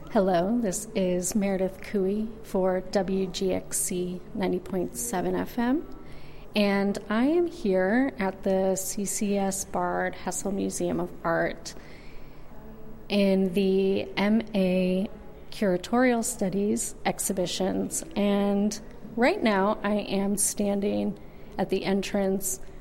Hello, this is Meredith Cooey for WGXC 90.7 FM, and I am here at the CCS Bard Hessel Museum of Art in the MA Curatorial Studies exhibitions, and right now I am standing at the entrance